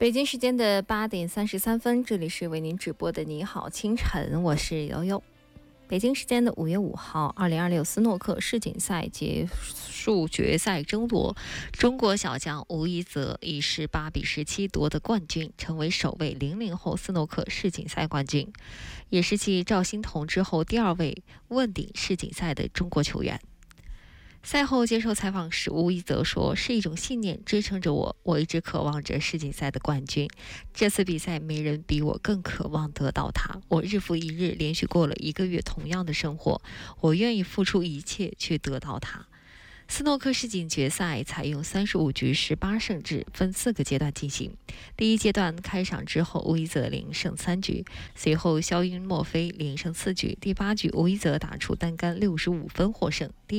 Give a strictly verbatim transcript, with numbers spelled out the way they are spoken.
北京时间的八点三十三分，这里是为您直播的你好清晨，我是悠悠。北京时间的五月五号，二零二六斯诺克世锦赛结束决赛争夺，中国小将吴一泽以十八比十七夺得冠军，成为首位零零后斯诺克世锦赛冠军，也是继赵欣彤之后第二位问鼎世锦赛的中国球员。赛后接受采访时，吴一泽说：“是一种信念支撑着我，我一直渴望着世锦赛的冠军。这次比赛没人比我更渴望得到它。我日复一日，连续过了一个月同样的生活，我愿意付出一切去得到它。”斯诺克世锦决赛采用三十五局十八胜制，分四个阶段进行。第一阶段开场之后，吴一泽连胜三局，随后肖因墨菲连胜四局。第八局，吴一泽打出单杆六十五分获胜。第